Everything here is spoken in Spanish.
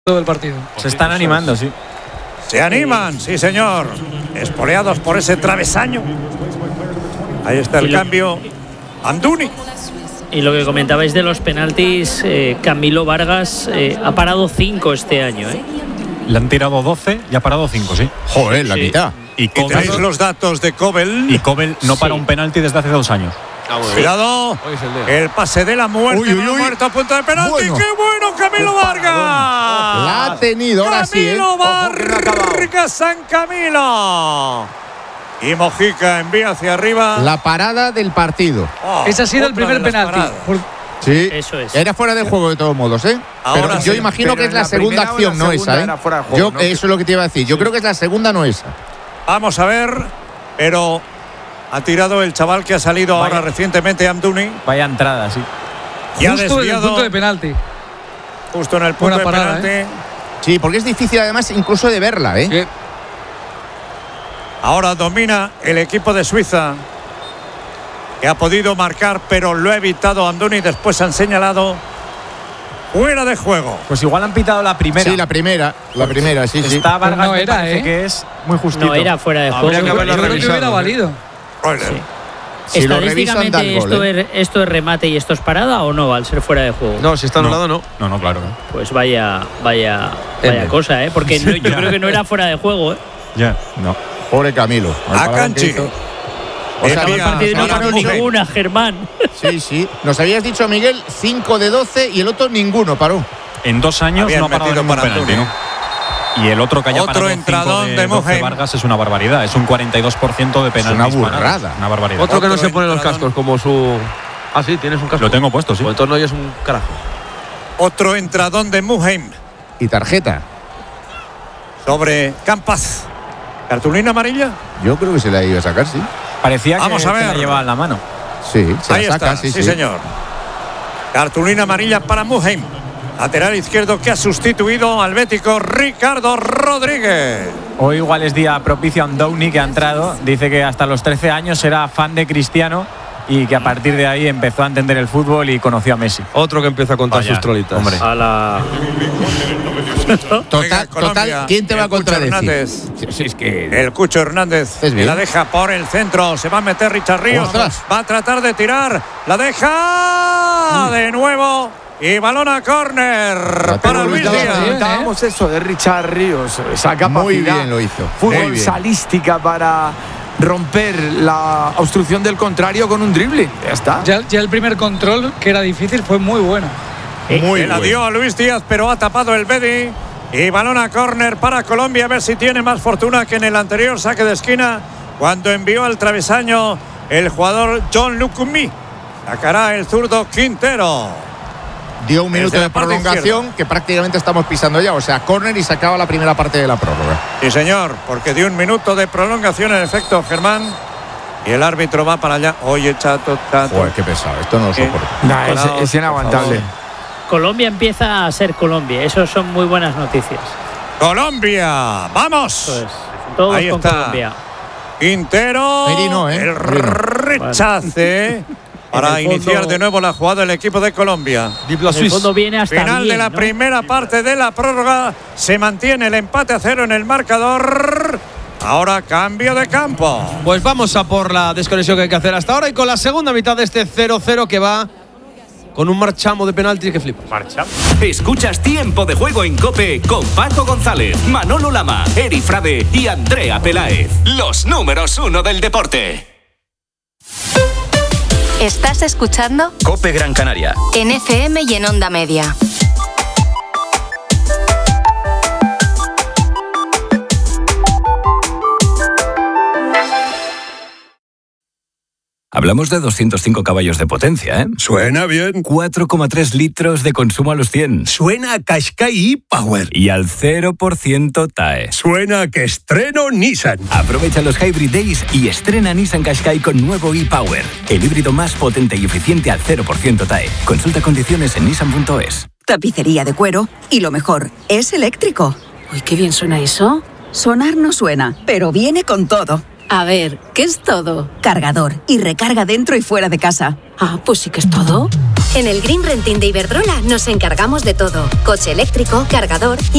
todo el partido. Se están animando, sí. Se animan, sí señor. Espoleados por ese travesaño. Ahí está el cambio. Amdouni. Y lo que comentabais de los penaltis, Camilo Vargas ha parado 5 este año, ¿eh? Le han tirado 12 y ha parado 5, sí. Joder, la mitad. Y tenéis los datos de Kobel. Y Kobel no para un penalti desde hace 2 años. Cuidado, el pase de la muerte. Muerto a punto de penalti. Bueno. ¡Qué bueno, Camilo Vargas! La ha tenido ahora sí, ¿eh? Camilo Vargas, San Camilo. Y Mojica envía hacia arriba. La parada del partido. Ese ha sido el primer penalti. Sí, eso es. Era fuera de juego de todos modos, ¿eh? Ahora pero sí. yo imagino que es la segunda acción, no esa, ¿eh? Eso es lo que te iba a decir. Yo creo que es la segunda, no esa. Vamos a ver, pero ha tirado el chaval que ha salido ahora recientemente, Amdouni. Vaya entrada, sí. Y ha justo en el desviado. punto de penalti. Justo en el punto de parada, penalti. Sí, porque es difícil además incluso de verla, ¿eh? Sí. Ahora domina el equipo de Suiza, que ha podido marcar, pero lo ha evitado Amdouni. Después han señalado fuera de juego. Pues igual han pitado la primera. Sí, la primera, sí. Está Vargas, no era, parece que es muy justito. No era fuera de juego. Yo creo que hubiera valido. Si lo revisan, da el ¿Estadísticamente gol, esto es remate y esto es parada o no al ser fuera de juego? No, si está anulado no. No, claro. Pues vaya cosa, ¿eh? Porque yo creo que no era fuera de juego, ¿eh? Ya, no. Pobre Camilo. Akanji. O sea, el partido no paró ninguna, Germán. Sí. Nos habías dicho, Miguel, 5 de 12 y el otro ninguno paró. En 2 años Habían no ha parado metido ningún para penalti, ¿no? Y el otro que haya Otro parado entradón 5 de 12 Mohamed. Vargas es una barbaridad. Es un 42% de penaltis. Es una burrada. Una barbaridad. Otro que no Otro se pone los entradón. cascos, como su... Ah, sí, tienes un casco. Lo tengo puesto, sí. Pues entonces no oyes un carajo. Otro entradón de Muheim Y tarjeta. sobre Campas. ¿Cartulina amarilla? Yo creo que se la iba a sacar, sí. Parecía que Vamos a ver. la llevaba en la mano. Sí, se Ahí la saca, está, sí. sí señor. Cartulina amarilla para Muheim. Lateral izquierdo que ha sustituido al bético Ricardo Rodríguez. Hoy igual es día propicio a Amdouni, que ha entrado. Dice que hasta los 13 años era fan de Cristiano y que a partir de ahí empezó a entender el fútbol y conoció a Messi. Otro que empieza a contar sus trolitas. Hombre. Total, ¿quién te va a contradecir? Hernández. Sí, es que... El Cucho Hernández Es bien. la deja por el centro. Se va a meter Richard Ríos. ¡Ostras! Va a tratar de tirar. La deja de nuevo. Y balón a córner para Luis Díaz. Comentábamos eso de Richard Ríos, esa capacidad Muy bien lo hizo. fútbol Muy bien. salística para romper la obstrucción del contrario con un dribbling. Ya está. Ya el primer control, que era difícil, fue muy bueno. Muy la dio a Luis Díaz, pero ha tapado el Bedi. Y balón a córner para Colombia. A ver si tiene más fortuna que en el anterior saque de esquina, cuando envió al travesaño el jugador John Lucumí. Sacará el zurdo Quintero. Dio un minuto Desde la de parte prolongación izquierda. que prácticamente estamos pisando ya. O sea, córner y se acaba la primera parte de la prórroga. Sí, señor, porque dio un minuto de prolongación en efecto, Germán. Y el árbitro va para allá. Oye, chato. Joder, qué pesado. Esto no lo soporto. Nah, es inaguantable. Colombia empieza a ser Colombia. Eso son muy buenas noticias. Colombia, vamos. Eso es. Todos Ahí con está. Colombia. Quintero. Merino, El Merino. rechace para En el iniciar fondo- de nuevo la jugada del equipo de Colombia. Dip la En el Suisse. fondo viene hasta Final bien, de la ¿no? primera parte de la prórroga. Se mantiene el empate a 0 en el marcador. Ahora cambio de campo. Pues vamos a por la desconexión que hay que hacer hasta ahora y con la segunda mitad de este 0-0 que va con un marchamo de penalti que flipa. Escuchas Tiempo de Juego en COPE con Paco González, Manolo Lama, Eri Frade y Andrea Peláez. Los números 1 del deporte. Estás escuchando COPE Gran Canaria. en FM y en Onda Media. Hablamos de 205 caballos de potencia, ¿eh? Suena bien. 4,3 litros de consumo a los 100. Suena a Qashqai e-Power. Y al 0% TAE. Suena a que estreno Nissan. Aprovecha los Hybrid Days y estrena Nissan Qashqai con nuevo e-Power. El híbrido más potente y eficiente al 0% TAE. Consulta condiciones en nissan.es. Tapicería de cuero y lo mejor, es eléctrico. Uy, qué bien suena eso. Sonar no suena, pero viene con todo. A ver, ¿qué es todo? Cargador y recarga dentro y fuera de casa. Ah, pues sí que es todo. En el Green Renting de Iberdrola nos encargamos de todo. Coche eléctrico, cargador y